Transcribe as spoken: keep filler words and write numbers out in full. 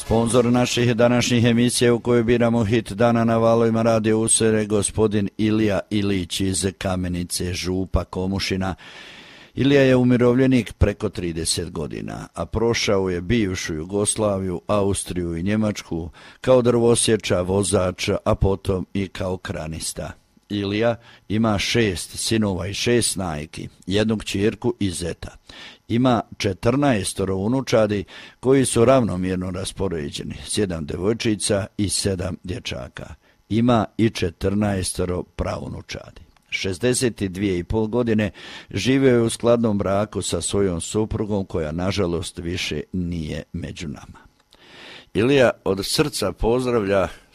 Sponzor naših današnjih emisija u kojoj biramo hit dana na valovima Radio Usere, gospodin Ilija Ilić iz Kamenice, Župa, Komušina. Ilija je umirovljenik preko trideset godina, a prošao je bivšu Jugoslaviju, Austriju i Njemačku kao drvosječa, vozač, a potom i kao kranista. Ilija ima šest sinova i šest najki, jednu kćerku i zeta. Ima četrnaestoro unučadi koji su ravnomjerno raspoređeni, sedam devojčica i sedam dječaka. Ima i četrnaestoro praunučadi. šezdeset dvije i pol godine živio je u skladnom braku sa svojom suprugom koja nažalost više nije među nama. Ilija od srca pozdravlja